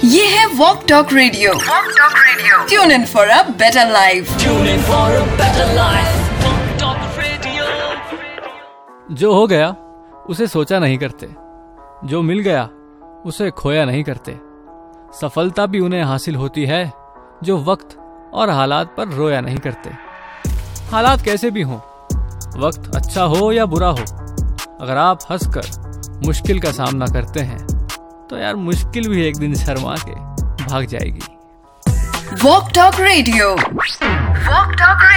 ये है walk talk radio. Tune in for a better life. जो हो गया उसे सोचा नहीं करते, जो मिल गया उसे खोया नहीं करते। सफलता भी उन्हें हासिल होती है जो वक्त और हालात पर रोया नहीं करते। हालात कैसे भी हों, वक्त अच्छा हो या बुरा हो, अगर आप हंसकर मुश्किल का सामना करते हैं तो यार मुश्किल भी एक दिन शर्मा के भाग जाएगी। Walk talk radio.